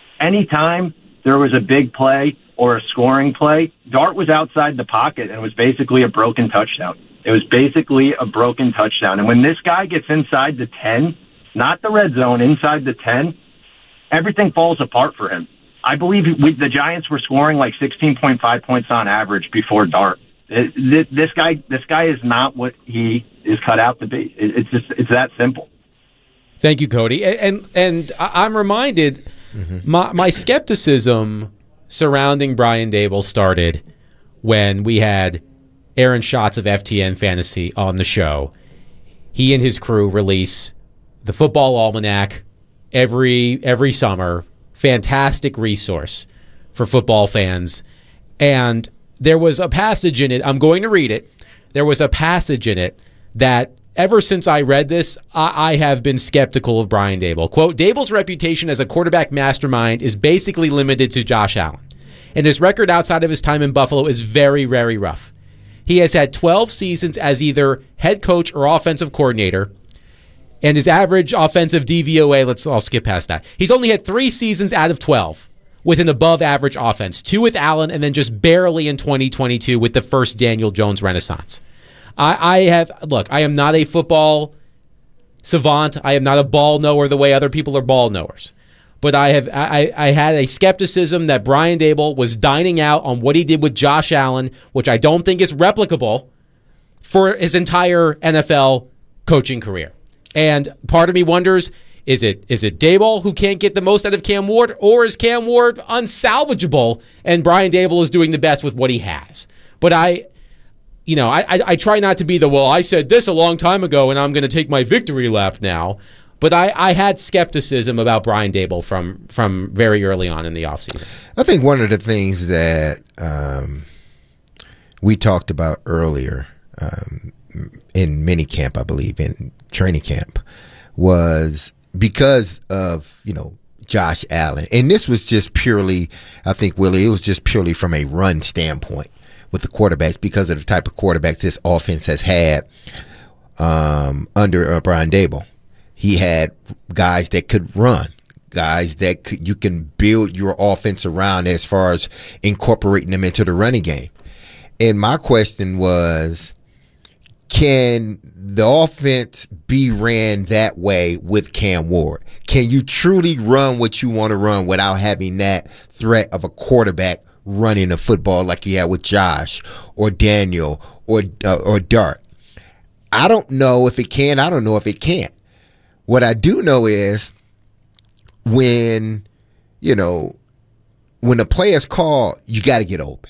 Anytime there was a big play or a scoring play, Dart was outside the pocket and it was basically a broken touchdown. It was basically a broken touchdown. And when this guy gets inside the ten, not the red zone, inside the ten, everything falls apart for him. I believe we, the Giants were scoring like sixteen point five points on average before Dart. It, this, this guy, this guy is not what he is cut out to be. It, it's just, it's that simple. Thank you, Cody. And and, and I- I'm reminded my my skepticism surrounding Brian Dable started when we had Aaron Schatz of F T N Fantasy on the show. He and his crew release the Football Almanac every every summer. Fantastic resource for football fans. And there was a passage in it. I'm going to read it. There was a passage in it that ever since I read this, I, I have been skeptical of Brian Dable. Quote, Dable's reputation as a quarterback mastermind is basically limited to Josh Allen. And his record outside of his time in Buffalo is very, very rough. He has had twelve seasons as either head coach or offensive coordinator. And his average offensive D V O A, let's I'll skip past that. He's only had three seasons out of twelve with an above-average offense. Two with Allen, and then just barely in twenty twenty-two with the first Daniel Jones renaissance. I, I have look. I am not a football savant. I am not a ball knower the way other people are ball knowers. But I have I, I had a skepticism that Brian Dable was dining out on what he did with Josh Allen, which I don't think is replicable for his entire N F L coaching career. And part of me wonders, is it is it Dable who can't get the most out of Cam Ward, or is Cam Ward unsalvageable and Brian Dable is doing the best with what he has? But I, you know, I, I, I try not to be the, well, I said this a long time ago and I'm going to take my victory lap now. But I, I had skepticism about Brian Dable from, from very early on in the offseason. I think one of the things that um, we talked about earlier um, in minicamp, I believe, in training camp, was because of, you know, Josh Allen. And this was just purely, I think, Willie, it was just purely from a run standpoint with the quarterbacks because of the type of quarterbacks this offense has had um, under uh, Brian Dable. He had guys that could run, guys that could, you can build your offense around as far as incorporating them into the running game. And my question was, can the offense be ran that way with Cam Ward? Can you truly run what you want to run without having that threat of a quarterback running the football like you had with Josh or Daniel or uh, or Dart? I don't know if it can. I don't know if it can't. What I do know is when, you know, when a play is called, you got to get open.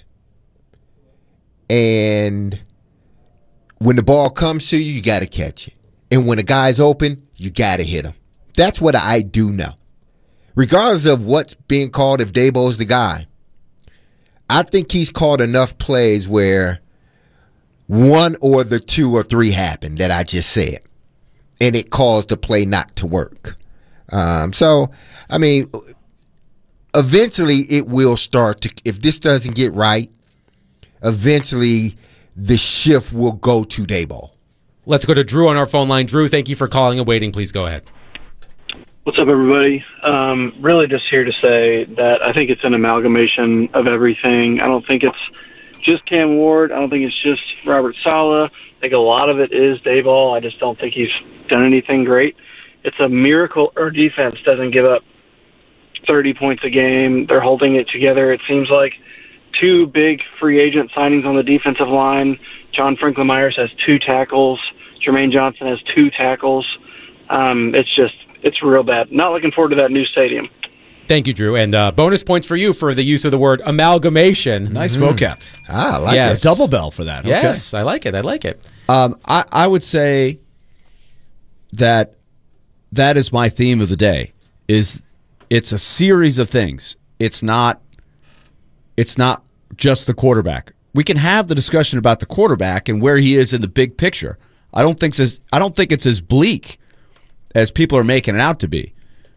And when the ball comes to you, you got to catch it. And when a guy's open, you got to hit him. That's what I do know. Regardless of what's being called, if Dabo's the guy, I think he's called enough plays where one or the two or three happen that I just said, and it caused the play not to work. Um, so, I mean, eventually it will start to, if this doesn't get right, eventually the shift will go to Dable. Let's go to Drew on our phone line. Drew, thank you for calling and waiting. Please go ahead. What's up, everybody? Um, really just here to say that I think it's an amalgamation of everything. I don't think it's just Cam Ward. I don't think it's just Robert Saleh. I think a lot of it is Daboll. I just don't think he's done anything great. It's a miracle our defense doesn't give up thirty points a game. They're holding it together. It seems like two big free agent signings on the defensive line. John Franklin Myers has two tackles. Jermaine Johnson has two tackles. Um, it's just it's real bad. Not looking forward to that new stadium. Thank you, Drew. And uh, bonus points for you for the use of the word amalgamation. Nice mm. vocab. Ah, I like yes. it. Double bell for that. Okay. Yes, I like it. I like it. Um, I, I would say that that is my theme of the day. Is it's a series of things. It's not. It's not just the quarterback. We can have the discussion about the quarterback and where he is in the big picture. I don't think it's, I don't think it's as bleak as people are making it out to be.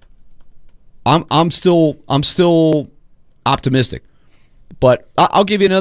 I'm I'm still I'm still optimistic, but I'll give you another.